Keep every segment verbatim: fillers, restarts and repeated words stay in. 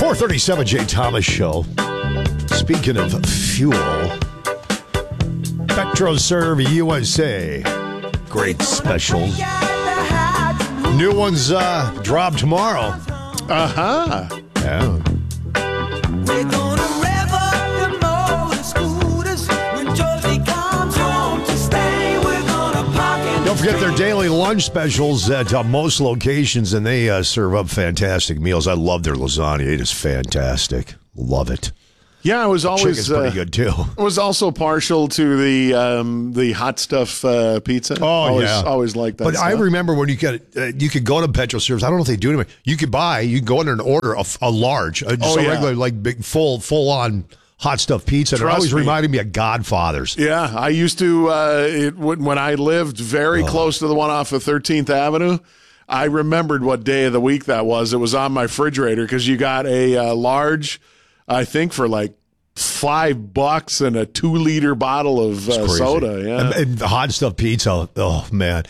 four thirty-seven, Jay Thomas Show. Speaking of fuel, PetroServe U S A. Great specials. New ones uh, drop tomorrow. Uh-huh. Yeah. We're gonna rev up the motor scooters when Josie comes home to stay. We're gonna park in Don't forget their daily lunch specials at uh, most locations, and they uh, serve up fantastic meals. I love their lasagna. It is fantastic. Love it. Yeah, I was always Chicken's pretty uh, good, too. I was also partial to the um, the hot stuff uh, pizza. Oh, always, yeah. Always liked that But stuff. I remember when you get, uh, you could go to PetroServe. I don't know if they do it anymore. You could buy, you could go in there and order a, a large, uh, just Oh, a yeah. regular, like big, full, full on hot stuff pizza. And it Trust always me. reminded me of Godfather's. Yeah, I used to, uh, it, when when I lived very Oh. close to the one off of thirteenth Avenue, I remembered what day of the week that was. It was on my refrigerator because you got a uh, large, I think, for like five bucks and a two liter bottle of uh, Crazy. soda. Yeah. And, and the hot stuff pizza. Oh, man.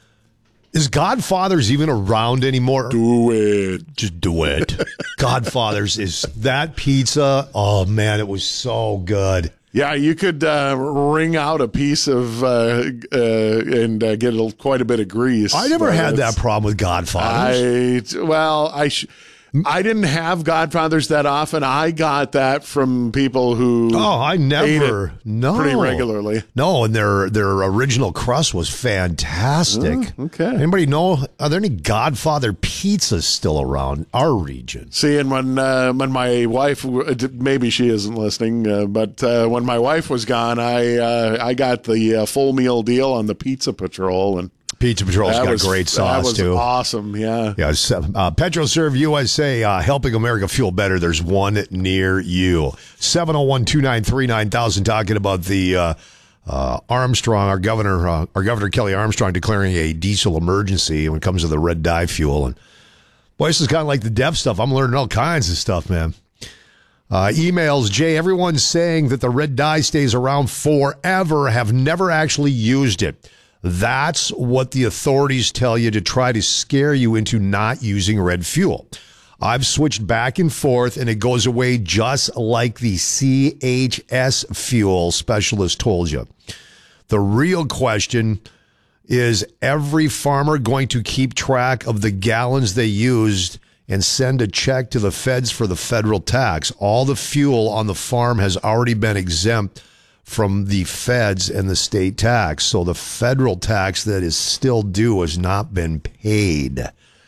Is Godfather's even around anymore? Do it. Just do it. Godfather's is that pizza. Oh, man, it was so good. Yeah, you could uh, wring out a piece of uh, uh, and uh, get a, quite a bit of grease. I never But had it's- that problem with Godfather's. I well, I sh- I didn't have Godfathers that often. I got that from people who Oh, I ate never. it No, pretty regularly. No, and their their original crust was fantastic. Oh, okay. Anybody know? Are there any Godfather pizzas still around our region? See, and when uh, when my wife, maybe she isn't listening, uh, but uh, when my wife was gone, I uh, I got the uh, full meal deal on the Pizza Patrol, and Pizza Patrol's that got was great sauce that was too. Awesome, yeah. Yeah, uh, PetroServe U S A, uh, helping America fuel better. There's one near you. seven oh one, two nine three, nine thousand, talking about the uh, uh, Armstrong, our governor, uh, our governor Kelly Armstrong declaring a diesel emergency when it comes to the red dye fuel. And boy, this is kind of like the deaf stuff. I'm learning all kinds of stuff, man. Uh, emails, Jay, everyone's saying that the red dye stays around forever, have never actually used it. That's what the authorities tell you to try to scare you into not using red fuel. I've switched back and forth, and it goes away just like the C H S fuel specialist told you. The real question is, every farmer going to keep track of the gallons they used and send a check to the feds for the federal tax? All the fuel on the farm has already been exempt from the feds and the state tax. So the federal tax that is still due has not been paid.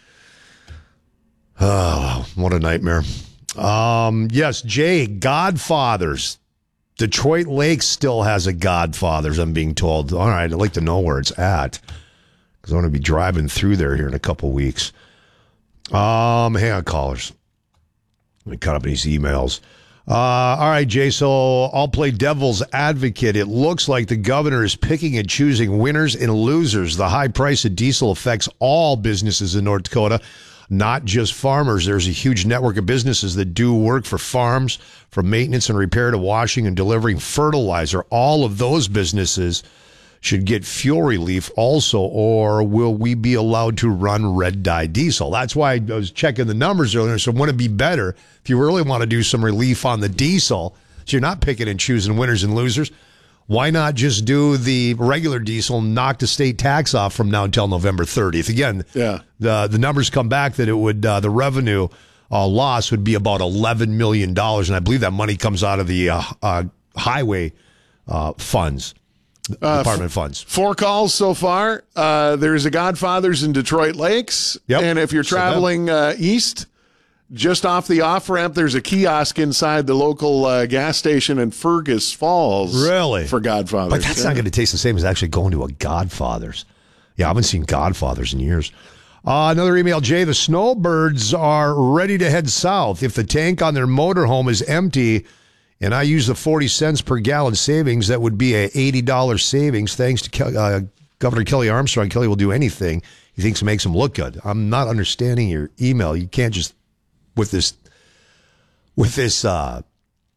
Oh, what a nightmare. Um, yes, Jay, Godfathers. Detroit Lake still has a Godfathers, I'm being told. All right, I'd like to know where it's at, because I'm going to be driving through there here in a couple weeks. Um, hang on, callers. Let me cut up these emails. Uh, all right, Jay, so I'll play devil's advocate. It looks like the governor is picking and choosing winners and losers. The high price of diesel affects all businesses in North Dakota, not just farmers. There's a huge network of businesses that do work for farms, from maintenance and repair to washing and delivering fertilizer. All of those businesses should get fuel relief also, or will we be allowed to run red dye diesel? That's why I was checking the numbers earlier. So wouldn't it be better if you really want to do some relief on the diesel, so you're not picking and choosing winners and losers? Why not just do the regular diesel and knock the state tax off from now until November thirtieth? Again, Yeah. the the numbers come back that it would uh, the revenue uh, loss would be about eleven million dollars, and I believe that money comes out of the uh, uh, highway uh, funds. Department funds. Four calls so far. Uh, there's a Godfathers in Detroit Lakes. Yep. And if you're So traveling uh, east, just off the off-ramp, there's a kiosk inside the local uh, gas station in Fergus Falls. Really? For Godfathers. But that's Yeah. not going to taste the same as actually going to a Godfather's. Yeah, I haven't seen Godfather's in years. Uh, another email, Jay. The snowbirds are ready to head south. If the tank on their motorhome is empty and I use the forty cents per gallon savings, that would be a eighty dollars savings. Thanks to Ke- uh, Governor Kelly Armstrong. Kelly will do anything he thinks makes him look good. I'm not understanding your email. You can't just, with this, with this, uh,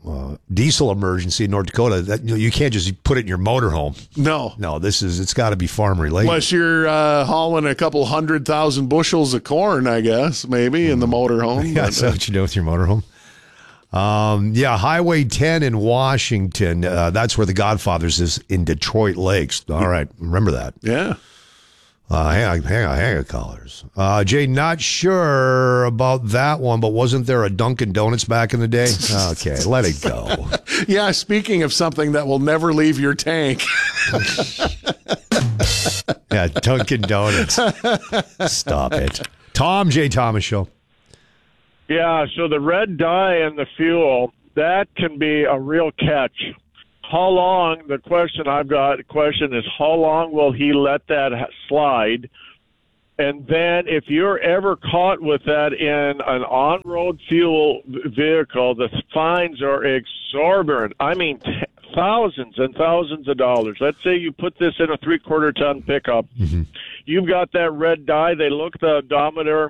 uh, diesel emergency in North Dakota, that you, know, you can't just put it in your motorhome. No. No, this is it's got to be farm related. Unless you're uh, hauling a couple hundred thousand bushels of corn, I guess, maybe, in the motorhome. Yeah, But, that's what you do with your motorhome. Um, yeah, Highway ten in Washington. Uh, that's where the Godfathers is in Detroit Lakes. All right, remember that. yeah. Uh, hang on, hang on, hang on, callers. Uh, Jay, not sure about that one, but wasn't there a Dunkin' Donuts back in the day? Okay, let it go. Yeah, speaking of something that will never leave your tank. Yeah, Dunkin' Donuts. Stop it. Tom J. Thomas Show. Yeah, so the red dye and the fuel, that can be a real catch. How long, the question I've got, the question is, how long will he let that slide? And then if you're ever caught with that in an on-road fuel vehicle, the fines are exorbitant. I mean, t- thousands and thousands of dollars. Let's say you put this in a three-quarter ton pickup. Mm-hmm. You've got that red dye. They look the odometer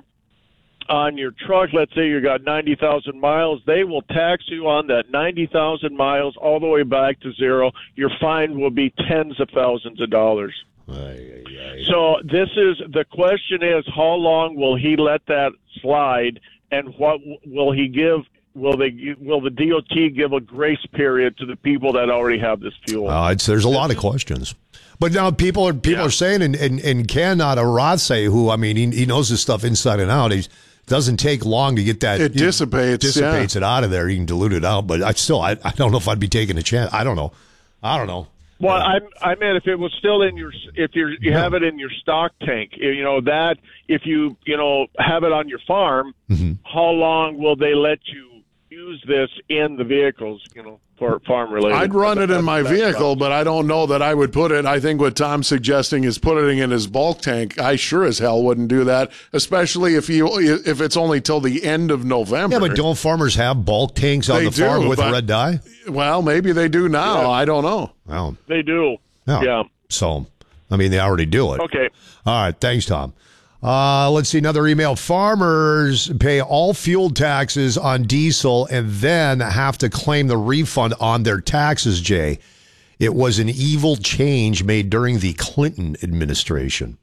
on your truck. Let's say you got ninety thousand miles. They will tax you on that ninety thousand miles all the way back to zero. Your fine will be tens of thousands of dollars. Aye, aye, aye. So this is the question is, how long will he let that slide, and what will he give? Will they? Will the D O T give a grace period to the people that already have this fuel? Uh, it's, there's a lot of questions. But now people are people Yeah. are saying, and, and, and Ken out of Rothsay, who, I mean, he, he knows this stuff inside and out. He doesn't take long to get that. It you know, dissipates, dissipates yeah. it out of there. You can dilute it out. But I still, I, I don't know if I'd be taking a chance. I don't know. I don't know. Well, I I meant if it was still in your if you you have it in your stock tank, you know that if you you know have it on your farm, Mm-hmm. how long will they let you use this in the vehicles? You know, for farm related. I'd run it in my That's- that's vehicle, but I don't know that I would put it. I think what Tom's suggesting is putting it in his bulk tank. I sure as hell wouldn't do that, especially if you if it's only till the end of November. Yeah, but don't farmers have bulk tanks on They the farm do, with but- red dye? Well, maybe they do now. Yeah. I don't know. Well, They do. no. Yeah. So, I mean, they already do it. Okay. All right. Thanks, Tom. Uh, let's see another email. Farmers pay all fuel taxes on diesel and then have to claim the refund on their taxes, Jay. It was an evil change made during the Clinton administration.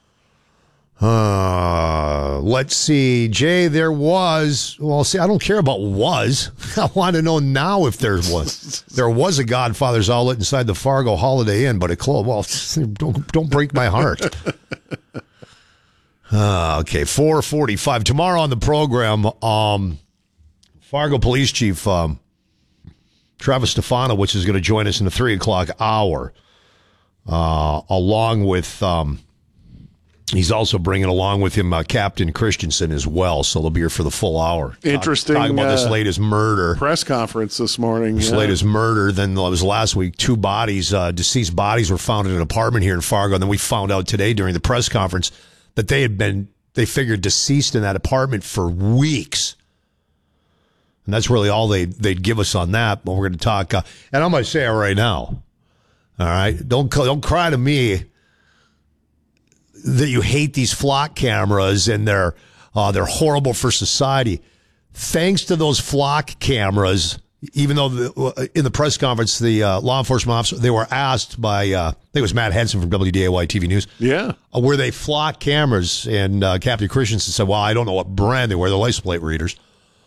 Uh, let's see, Jay, there was, well, see, I don't care about was. I want to know now if there was. There was a Godfather's outlet inside the Fargo Holiday Inn, but it closed. Well, don't, don't break my heart. Uh, okay, four forty-five. Tomorrow on the program, um, Fargo Police Chief um, Travis Stefano, which is going to join us in the three o'clock hour, uh, along with, um, he's also bringing along with him uh, Captain Christensen as well, so they'll be here for the full hour. Interesting, Talk, talking about this uh, latest murder. Press conference this morning. This yeah. latest murder, then it was last week, two bodies, uh, deceased bodies were found in an apartment here in Fargo, and then we found out today during the press conference that they had been, they figured deceased in that apartment for weeks. And that's really all they, they'd give us on that. But we're going to talk, uh, and I'm going to say it right now. All right? Don't, don't cry to me that you hate these flock cameras and they're, uh, they're horrible for society. Thanks to those flock cameras, even though the, in the press conference, the uh, law enforcement officer, they were asked by, uh, I think it was Matt Henson from W D A Y T V News. Yeah. Uh, were they flock cameras? And uh, Captain Christensen said, well, I don't know what brand they were. They're license plate readers.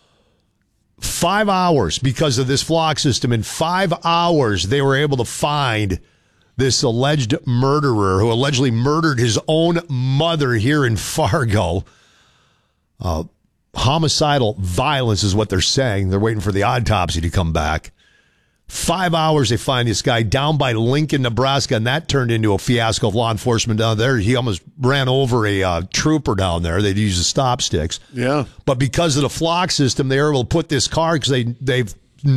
Five hours because of this flock system. In five hours, they were able to find this alleged murderer who allegedly murdered his own mother here in Fargo. Uh, homicidal violence is what they're saying. They're waiting for the autopsy to come back. Five hours, they find this guy down by Lincoln, Nebraska, and that turned into a fiasco of law enforcement down there. He almost ran over a uh, trooper down there. They'd use the stop sticks. Yeah. But because of the flock system, they were able to put this car because they they've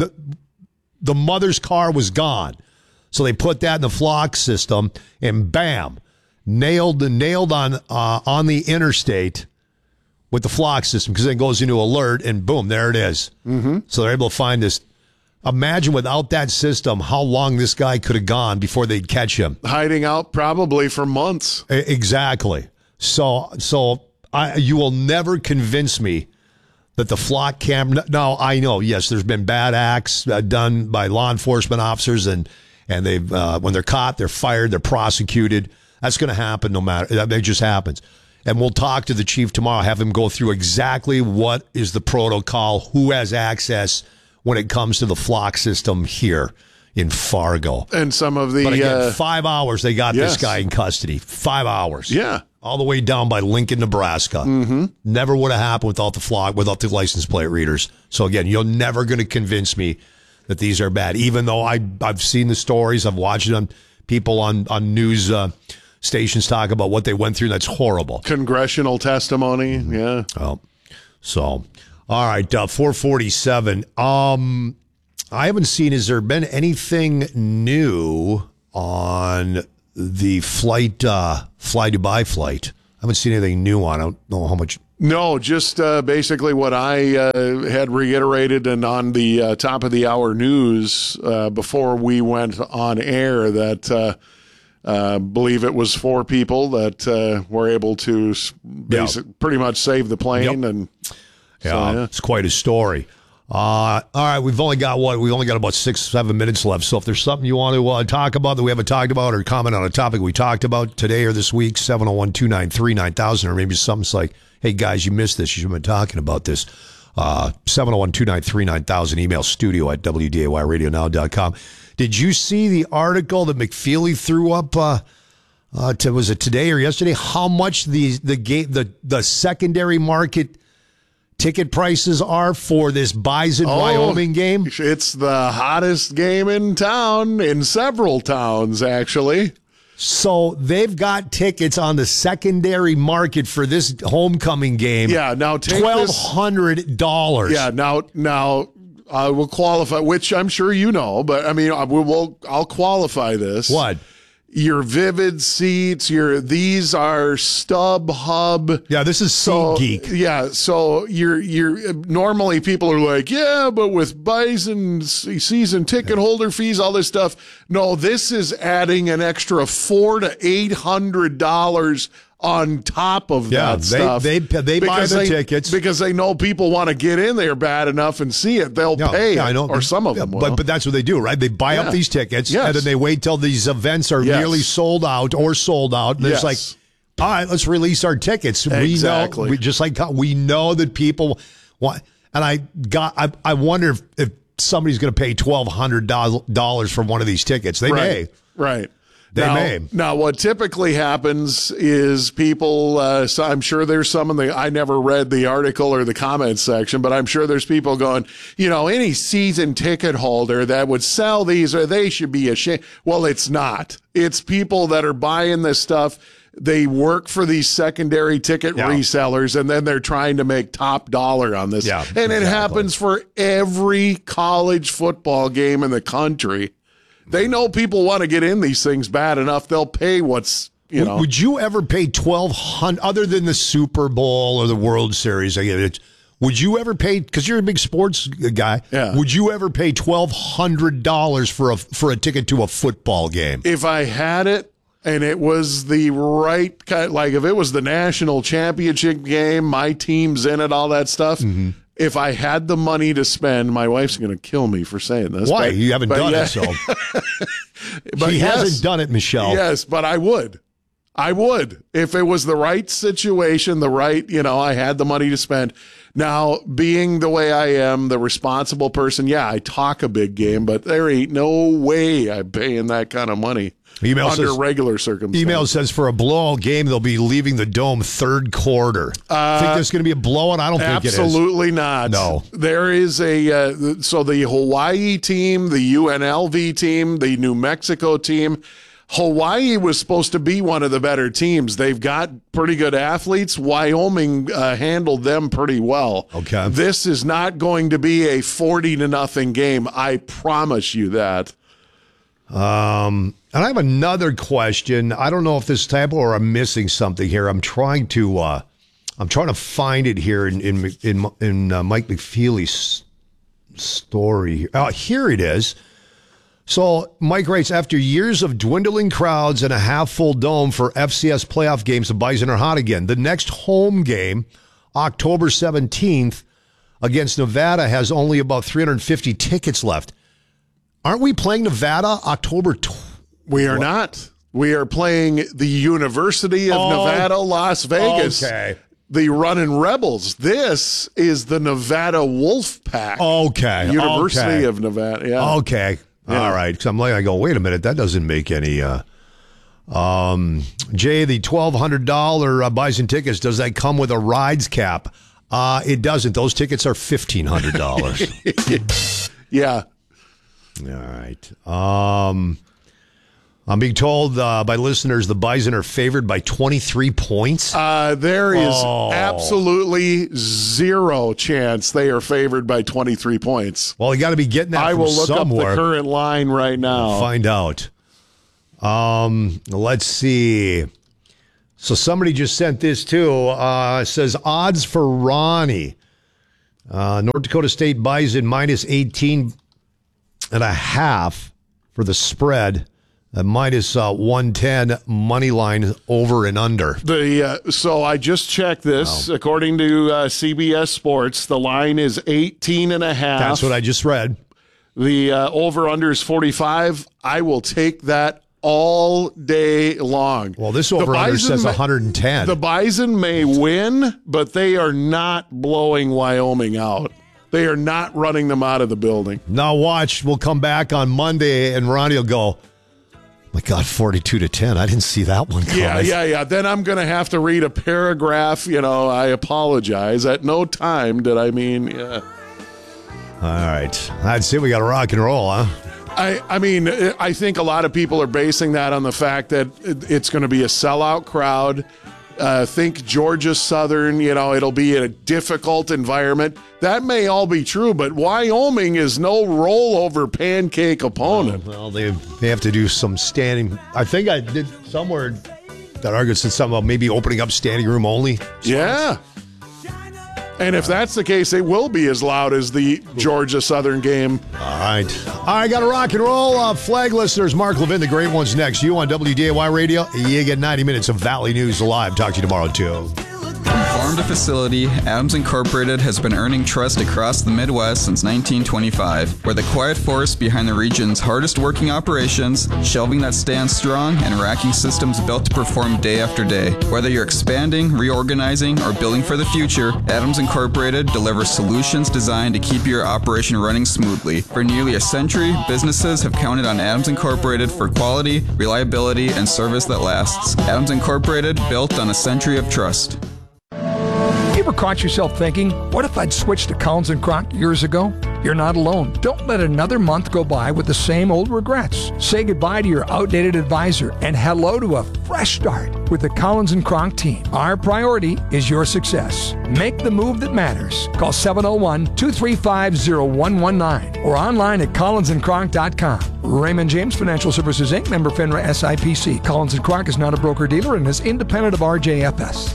the mother's car was gone, so they put that in the flock system, and bam, nailed nailed on uh, on the interstate with the flock system because it goes into alert, and boom, there it is. Mm-hmm. So they're able to find this. Imagine without that system how long this guy could have gone before they'd catch him. Hiding out probably for months. Exactly. So, so I, you will never convince me that the flock cam. Now I know, yes, there's been bad acts uh, done by law enforcement officers, and and they've uh, when they're caught, they're fired, they're prosecuted. That's going to happen no matter. It just happens. And we'll talk to the chief tomorrow, have him go through exactly what is the protocol, who has access when it comes to the flock system here in Fargo. And some of the But again, uh, five hours they got yes. this guy in custody. Five hours. yeah. All the way down by Lincoln, Nebraska. Mm-hmm. Never would have happened without the flock, without the license plate readers. So again, you're never going to convince me that these are bad, even though I, I've seen the stories, I've watched them, people on, on news uh, stations talk about what they went through. That's horrible. Congressional testimony. Yeah. Oh, so, all right, uh, four forty-seven. Um, I haven't seen, has there been anything new on the flight, uh, Fly Dubai flight? I haven't seen anything new on it. I don't know how much. No, just uh, basically what I uh, had reiterated and on the uh, top of the hour news uh, before we went on air that uh, uh, believe it was four people that uh, were able to basic, yeah. pretty much save the plane. Yep. And yeah, so, yeah, it's quite a story. Uh, all right, we've only got what? We've only got about six, seven minutes left. So if there's something you want to uh, talk about that we haven't talked about, or comment on a topic we talked about today or this week, seven oh one, two nine three, nine thousand, or maybe something's like, hey, guys, you missed this. You should have been talking about this. Uh, seven oh one, two nine three, nine thousand, email studio at w d a y radio now dot com. Did you see the article that McFeely threw up? Uh, uh, to, was it today or yesterday? How much the the game the the secondary market ticket prices are for this Bison Oh, Wyoming game? It's the hottest game in town, in several towns, actually. So they've got tickets on the secondary market for this homecoming game. Yeah, now take twelve this- hundred dollars. Yeah, now now I will qualify, which I'm sure you know, but I mean, I will, we'll, I'll qualify this. What? Your Vivid seats, your these are StubHub. Yeah, this is So SeatGeek. yeah, so you're you're normally people are like, yeah, but with Bison season ticket holder fees, all this stuff. No, this is adding an extra four to eight hundred dollars on top of Yeah, that they- stuff. they- they buy Because the they- tickets. because they know people want to get in there bad enough and see it. They'll Yeah, pay yeah, it, I know. or some of Yeah, them will. But but that's what they do, right? They buy Yeah. up these tickets, Yes. and then they wait till these events are Yes. nearly sold out or sold out. And it's Yes. like, all right, let's release our tickets. Exactly. We know, we, just like we know that people want. And I got, I, I wonder if, if somebody's going to pay twelve hundred dollars for one of these tickets. They right, may. right. They now, may. Now, what typically happens is people, uh, so I'm sure there's some in the, I never read the article or the comments section, but I'm sure there's people going, you know, any season ticket holder that would sell these, or they should be ashamed. Well, it's not. It's people that are buying this stuff. They work for these secondary ticket Yeah. resellers, and then they're trying to make top dollar on this. Yeah, and it exactly. happens for every college football game in the country. They know people want to get in these things bad enough. They'll pay what's, you know. Would you ever pay twelve hundred other than the Super Bowl or the World Series? I get it. Would you ever pay, because you're a big sports guy? Yeah. Would you ever pay twelve hundred dollars for a for a ticket to a football game? If I had it and it was the right kind, like if it was the national championship game, my team's in it, all that stuff. Mm-hmm. If I had the money to spend, my wife's going to kill me for saying this. Why? but- You haven't but done yeah, it, so but he yes. hasn't done it, Michelle. Yes, but I would. I would. If it was the right situation, the right, you know, I had the money to spend. Now, being the way I am, the responsible person, yeah, I talk a big game, but there ain't no way I'm paying that kind of money Email under says- regular circumstances. Email says for a blowout game, they'll be leaving the dome third quarter. Uh, think there's going to be a blowout? I don't think it is. Absolutely not. No. There is a, uh, so the Hawaii team, the U N L V team, the New Mexico team, Hawaii was supposed to be one of the better teams. They've got pretty good athletes. Wyoming uh, handled them pretty well. Okay. This is not going to be a forty to nothing game. I promise you that. Um, and I have another question. I don't know if this is typo or I'm missing something here. I'm trying to, uh, I'm trying to find it here in in in, in uh, Mike McFeely's story. Uh, here it is. So Mike writes, after years of dwindling crowds and a half-full dome for F C S playoff games, the Bison are hot again. The next home game, October seventeenth, against Nevada has only about three hundred fifty tickets left. Aren't we playing Nevada October twelfth? We are not. We are playing the University of Oh, Nevada, Las Vegas. Okay. The Running Rebels. This is the Nevada Wolfpack. Okay. University okay. of Nevada. Yeah. Okay. Yeah. All right. Because I'm like, I go, wait a minute. That doesn't make any. Uh, um, Jay, the twelve hundred dollars uh, Bison tickets, does that come with a rides cap? Uh, it doesn't. Those tickets are fifteen hundred dollars. Yeah. All right. Um, I'm being told uh, by listeners the Bison are favored by twenty-three points. Uh, there is Oh. absolutely zero chance they are favored by twenty-three points. Well, you got to be getting that I from will look somewhere. up the current line right now. Find out. Um, let's see. So somebody just sent this too. Uh, it says odds for Ronnie. Uh, North Dakota State Bison minus eighteen and a half for the spread. Uh, minus uh, one ten money line over and under. The uh, so I just checked this. According to uh, C B S Sports, the line is eighteen and a half. That's what I just read. The uh, over-under is forty-five. I will take that all day long. Well, this The over-under Bison says may- one hundred ten. The Bison may win, but they are not blowing Wyoming out. They are not running them out of the building. Now watch, we'll come back on Monday and Ronnie will go, my God, forty-two to ten. I didn't see that one coming. Yeah, yeah, yeah. Then I'm going to have to read a paragraph. You know, I apologize. At no time did I mean, yeah. All right. I'd say we got to rock and roll, huh? I, I mean, I think a lot of people are basing that on the fact that it- it's going to be a sellout crowd. Uh, think Georgia Southern, you know, it'll be a difficult environment. That may all be true, but Wyoming is no rollover pancake opponent. Well, they they have to do some standing. I think I did somewhere that argued said something about maybe opening up standing room only. Yeah. And if that's the case, it will be as loud as the Georgia Southern game. All right. All right, got to rock and roll. Uh, flag listeners, Mark Levin, the great one's next. You on W D A Y Radio. You get ninety minutes of Valley News live. Talk to you tomorrow, too. From farm to facility, Adams Incorporated has been earning trust across the Midwest since nineteen twenty-five. We're the quiet force behind the region's hardest working operations, shelving that stands strong, and racking systems built to perform day after day. Whether you're expanding, reorganizing, or building for the future, Adams Incorporated delivers solutions designed to keep your operation running smoothly. For nearly a century, businesses have counted on Adams Incorporated for quality, reliability, and service that lasts. Adams Incorporated, built on a century of trust. You ever caught yourself thinking, what if I'd switched to Collins and Kronk years ago? You're not alone. Don't let another month go by with the same old regrets. Say goodbye to your outdated advisor and hello to a fresh start with the Collins and Kronk team. Our priority is your success. Make the move that matters. Call seven oh one, two three five, oh one one nine or online at collins and kronk dot com. Raymond James Financial Services, Incorporated, member FINRA S I P C. Collins and Kronk is not a broker-dealer and is independent of R J F S.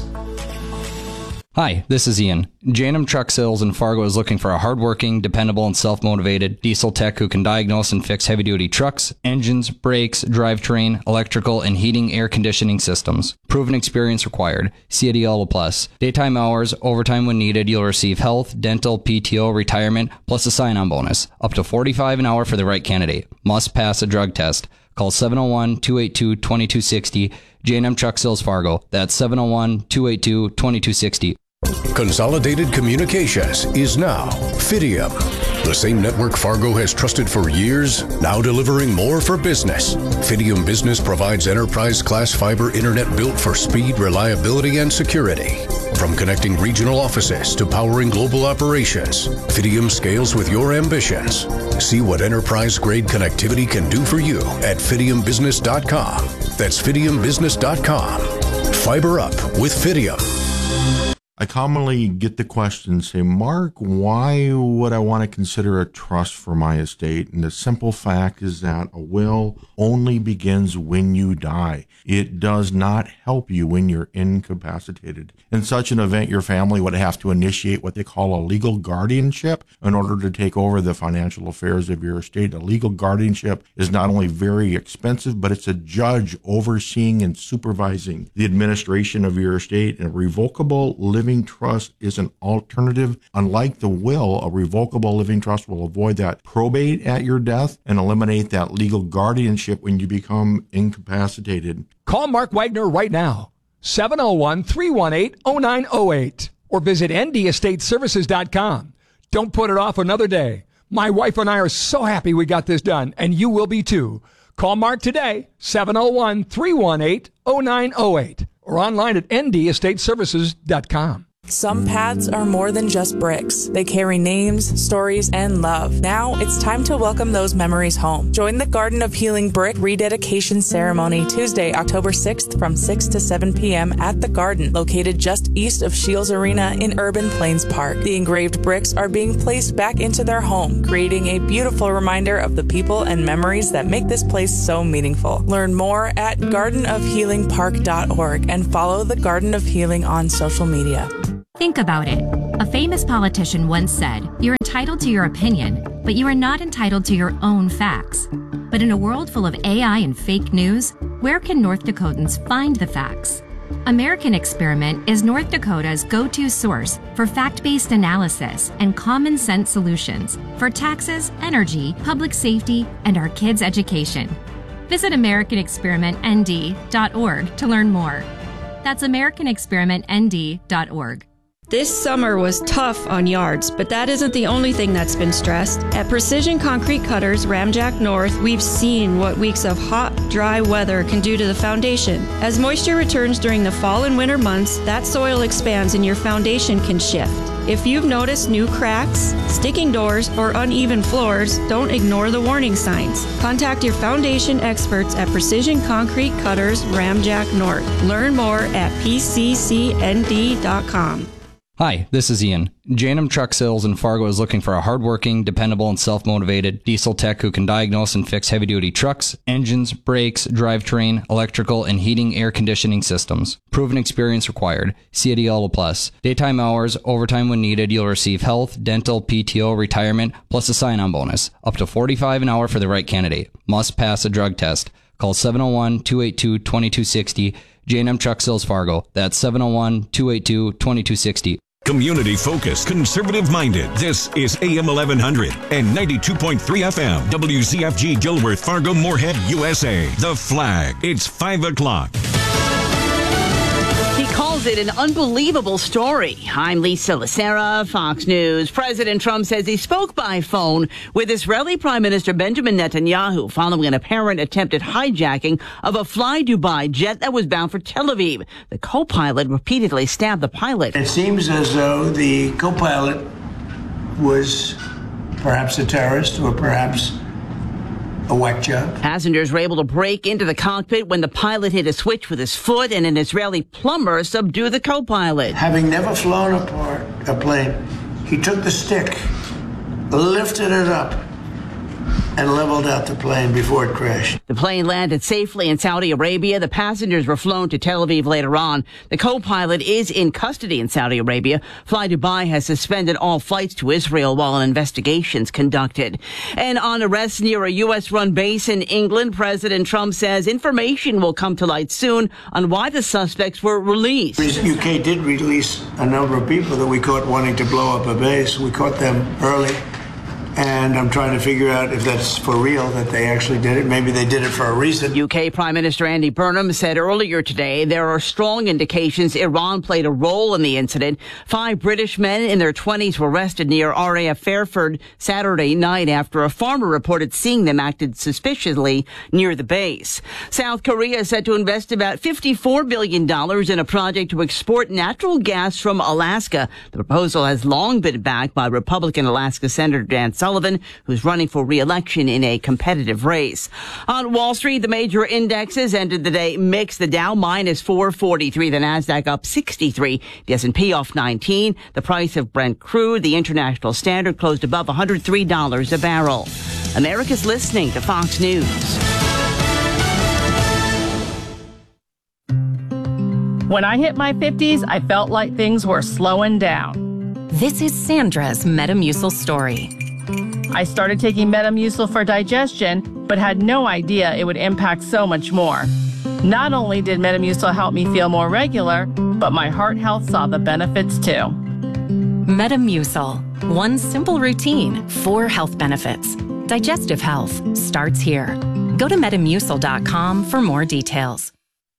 Hi, this is Ian. J and M Truck Sales in Fargo is looking for a hardworking, dependable, and self-motivated diesel tech who can diagnose and fix heavy-duty trucks, engines, brakes, drivetrain, electrical, and heating air conditioning systems. Proven experience required. C A D L Plus. Daytime hours, overtime when needed. You'll receive health, dental, P T O, retirement, plus a sign-on bonus. Up to forty-five dollars an hour for the right candidate. Must pass a drug test. Call seven oh one, two eight two, two two six oh. J and M Truck Sales Fargo. That's seven oh one, two eight two, two two six oh. Consolidated Communications is now Fidium. The same network Fargo has trusted for years, now delivering more for business. Fidium Business provides enterprise-class fiber internet built for speed, reliability, and security. From connecting regional offices to powering global operations, Fidium scales with your ambitions. See what enterprise-grade connectivity can do for you at fidium business dot com. That's fidium business dot com. Fiber up with Fidium. I commonly get the question, say, Mark, why would I want to consider a trust for my estate? And the simple fact is that a will only begins when you die. It does not help you when you're incapacitated. In such an event, your family would have to initiate what they call a legal guardianship in order to take over the financial affairs of your estate. A legal guardianship is not only very expensive, but it's a judge overseeing and supervising the administration of your estate. And a revocable living living trust is an alternative. Unlike the will, a revocable living trust will avoid that probate at your death and eliminate that legal guardianship when you become incapacitated. Call Mark Wagner right now, seven oh one, three one eight, oh nine oh eight, or visit n d estate services dot com. Don't put it off another day. My wife and I are so happy we got this done, and you will be too. Call Mark today, seven oh one, three one eight, oh nine oh eight, or online at n d estate services dot com. Some paths are more than just bricks. They carry names, stories, and love. Now it's time to welcome those memories home. Join the Garden of Healing Brick Rededication Ceremony Tuesday, October sixth from six to seven p.m. at the Garden, located just east of Shields Arena in Urban Plains Park. The engraved bricks are being placed back into their home, creating a beautiful reminder of the people and memories that make this place so meaningful. Learn more at garden of healing park dot org and follow the Garden of Healing on social media. Think about it. A famous politician once said, "You're entitled to your opinion, but you are not entitled to your own facts." But in a world full of A I and fake news, where can North Dakotans find the facts? American Experiment is North Dakota's go-to source for fact-based analysis and common sense solutions for taxes, energy, public safety, and our kids' education. Visit american experiment n d dot org to learn more. That's american experiment n d dot org. This summer was tough on yards, but that isn't the only thing that's been stressed. At Precision Concrete Cutters, Ramjack North, we've seen what weeks of hot, dry weather can do to the foundation. As moisture returns during the fall and winter months, that soil expands and your foundation can shift. If you've noticed new cracks, sticking doors, or uneven floors, don't ignore the warning signs. Contact your foundation experts at Precision Concrete Cutters, Ramjack North. Learn more at p c c n d dot com. Hi, this is Ian. J and M Truck Sales in Fargo is looking for a hardworking, dependable, and self-motivated diesel tech who can diagnose and fix heavy-duty trucks, engines, brakes, drivetrain, electrical, and heating air conditioning systems. Proven experience required. C A D L Plus. Daytime hours, overtime when needed. You'll receive health, dental, P T O, retirement, plus a sign-on bonus. Up to forty-five dollars an hour for the right candidate. Must pass a drug test. Call seven oh one, two eight two, two two six oh. J and M Truck Sales Fargo. That's seven oh one, two eight two, two two six oh. Community-focused, conservative-minded. This is A M eleven hundred and ninety-two point three F M. W Z F G Dilworth, Fargo, Moorhead, U S A. The Flag. It's five o'clock. He calls it an unbelievable story. I'm Lisa Lacera, Fox News. President Trump says he spoke by phone with Israeli Prime Minister Benjamin Netanyahu following an apparent attempted hijacking of a Fly Dubai jet that was bound for Tel Aviv. The co-pilot repeatedly stabbed the pilot. It seems as though the co-pilot was perhaps a terrorist or perhaps a whack job. Passengers were able to break into the cockpit when the pilot hit a switch with his foot and an Israeli plumber subdued the co-pilot. Having never flown a, part, a plane, he took the stick, lifted it up, and leveled out the plane before it crashed. The plane landed safely in Saudi Arabia. The passengers were flown to Tel Aviv later on. The co-pilot is in custody in Saudi Arabia. Fly Dubai has suspended all flights to Israel while an investigation is conducted. And on arrests near a U S-run base in England, President Trump says information will come to light soon on why the suspects were released. The U K did release a number of people that we caught wanting to blow up a base. We caught them early. And I'm trying to figure out if that's for real, that they actually did it. Maybe they did it for a reason. U K Prime Minister Andy Burnham said earlier today there are strong indications Iran played a role in the incident. Five British men in their twenties were arrested near R A F Fairford Saturday night after a farmer reported seeing them acted suspiciously near the base. South Korea is set to invest about fifty-four billion dollars in a project to export natural gas from Alaska. The proposal has long been backed by Republican Alaska Senator Dan Sullivan, who's running for re-election in a competitive race. On Wall Street, the major indexes ended the day mixed. The Dow minus four forty-three, the Nasdaq up sixty-three, the S and P off nineteen. The price of Brent crude, the International Standard, closed above one hundred three dollars a barrel. America's listening to Fox News. When I hit my fifties, I felt like things were slowing down. This is Sandra's Metamucil story. I started taking Metamucil for digestion, but had no idea it would impact so much more. Not only did Metamucil help me feel more regular, but my heart health saw the benefits too. Metamucil. One simple routine, four health benefits. Digestive health starts here. Go to metamucil dot com for more details.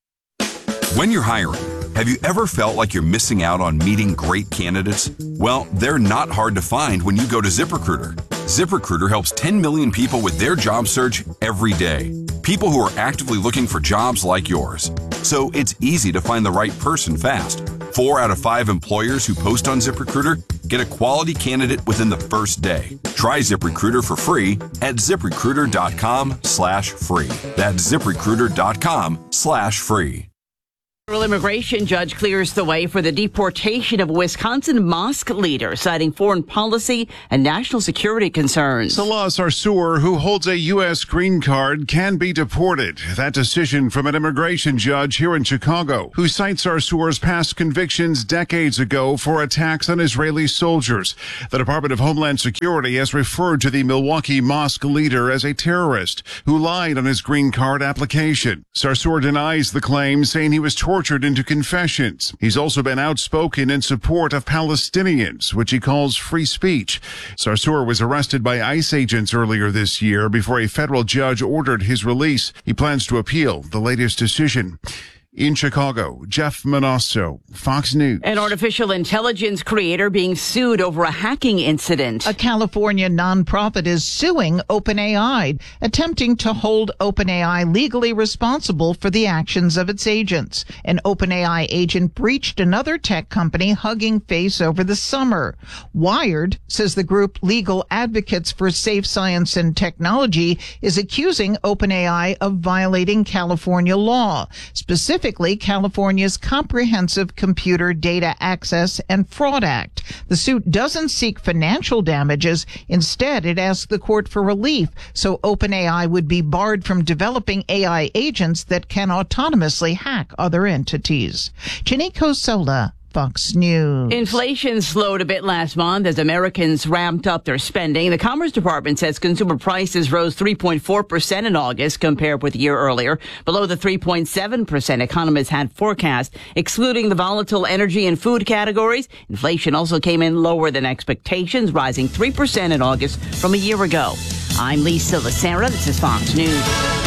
When you're hiring, have you ever felt like you're missing out on meeting great candidates? Well, they're not hard to find when you go to ZipRecruiter. ZipRecruiter helps ten million people with their job search every day. People who are actively looking for jobs like yours. So it's easy to find the right person fast. Four out of five employers who post on ZipRecruiter get a quality candidate within the first day. Try ZipRecruiter for free at ZipRecruiter.com slash free. That's ZipRecruiter.com slash free. Federal immigration judge clears the way for the deportation of a Wisconsin mosque leader, citing foreign policy and national security concerns. Salah Sarsour, who holds a U S green card, can be deported. That decision from an immigration judge here in Chicago, who cites Sarsour's past convictions decades ago for attacks on Israeli soldiers. The Department of Homeland Security has referred to the Milwaukee mosque leader as a terrorist who lied on his green card application. Sarsour denies the claim, saying he was tortured tortured into confessions. He's also been outspoken in support of Palestinians, which he calls free speech. Sarsour was arrested by ICE agents earlier this year before a federal judge ordered his release. He plans to appeal the latest decision. In Chicago, Jeff Manasso, Fox News. An artificial intelligence creator being sued over a hacking incident. A California nonprofit is suing OpenAI, attempting to hold OpenAI legally responsible for the actions of its agents. An OpenAI agent breached another tech company, Hugging Face, over the summer. Wired says the group Legal Advocates for Safe Science and Technology is accusing OpenAI of violating California law, specifically California's Comprehensive Computer Data Access and Fraud Act. The suit doesn't seek financial damages. Instead, it asks the court for relief so OpenAI would be barred from developing A I agents that can autonomously hack other entities. Janiko Sola, Fox News. Inflation slowed a bit last month as Americans ramped up their spending. The Commerce Department says consumer prices rose three point four percent in August compared with a year earlier, below the three point seven percent economists had forecast. Excluding the volatile energy and food categories, inflation also came in lower than expectations, rising three percent in August from a year ago. I'm Lisa Lacera. This is Fox News.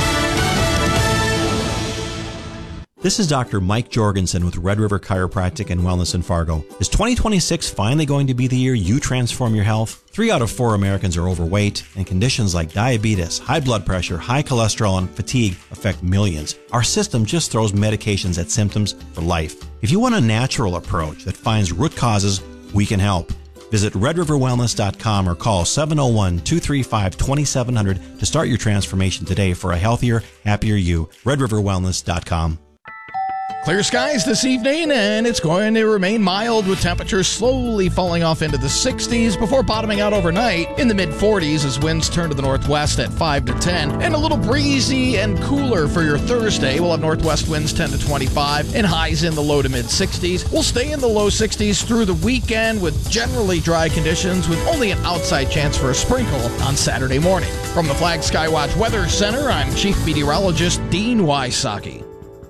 This is Doctor Mike Jorgensen with Red River Chiropractic and Wellness in Fargo. Is twenty twenty-six finally going to be the year you transform your health? Three out of four Americans are overweight, and conditions like diabetes, high blood pressure, high cholesterol, and fatigue affect millions. Our system just throws medications at symptoms for life. If you want a natural approach that finds root causes, we can help. Visit red river wellness dot com or call seven oh one, two three five, two seven zero zero to start your transformation today for a healthier, happier you. red river wellness dot com. Clear skies this evening, and it's going to remain mild with temperatures slowly falling off into the sixties before bottoming out overnight in the mid forties as winds turn to the northwest at five to ten. And a little breezy and cooler for your Thursday. We'll have northwest winds ten to twenty-five and highs in the low to mid sixties. We'll stay in the low sixties through the weekend with generally dry conditions with only an outside chance for a sprinkle on Saturday morning. From the Flag Skywatch Weather Center, I'm Chief Meteorologist Dean Wysocki.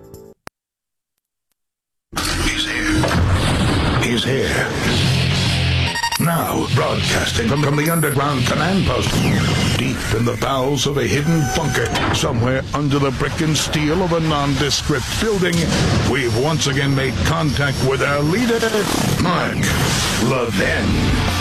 He's here. Now, broadcasting from, from the underground command post, deep in the bowels of a hidden bunker, somewhere under the brick and steel of a nondescript building, we've once again made contact with our leader, Mark Levin.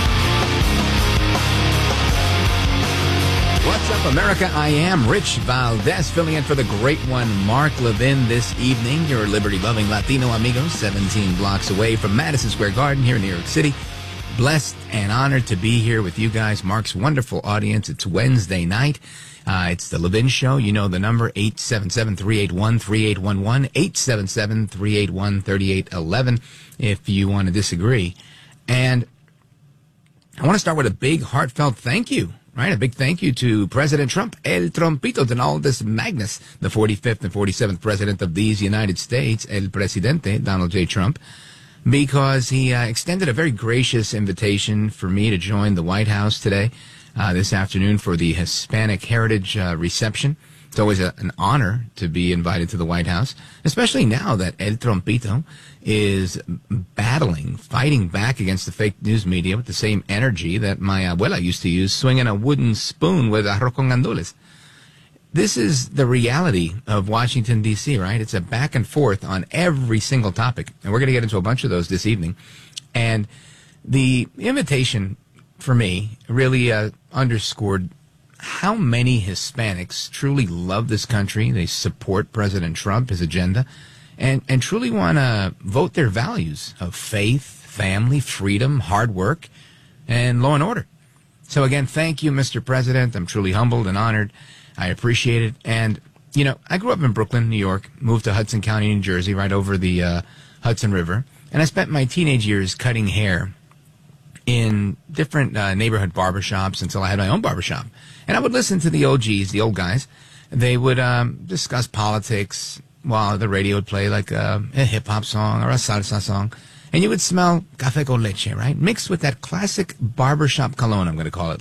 What's up, America? I am Rich Valdez, filling in for the great one, Mark Levin, this evening. Your liberty-loving Latino amigos, seventeen blocks away from Madison Square Garden here in New York City. Blessed and honored to be here with you guys, Mark's wonderful audience. It's Wednesday night. Uh, it's the Levin Show. You know the number, eight seven seven, three eight one, three eight one one, eight seven seven, three eight one, three eight one one if you want to disagree. And I want to start with a big, heartfelt thank you. Right, a big thank you to President Trump, El Trompito Donaldus Magnus, the forty-fifth and forty-seventh President of these United States, El Presidente, Donald J. Trump, because he uh, extended a very gracious invitation for me to join the White House today, uh, this afternoon, for the Hispanic Heritage uh, reception It's always a, an honor to be invited to the White House, especially now that El Trompito is battling, fighting back against the fake news media with the same energy that my abuela used to use, swinging a wooden spoon with arroz con gandules. This is the reality of Washington, D C, right? It's a back and forth on every single topic. And we're going to get into a bunch of those this evening. And the invitation for me really uh, underscored how many Hispanics truly love this country. They support President Trump, his agenda, and, and truly want to vote their values of faith, family, freedom, hard work, and law and order. So again, thank you, Mister President. I'm truly humbled and honored. I appreciate it. And, you know, I grew up in Brooklyn, New York, moved to Hudson County, New Jersey, right over the uh, Hudson River. And I spent my teenage years cutting hair in different uh, neighborhood barbershops until I had my own barbershop. And I would listen to the O Gs, the old guys. They would um, discuss politics while the radio would play like a, a hip-hop song or a salsa song. And you would smell café con leche, right? Mixed with that classic barbershop cologne, I'm going to call it.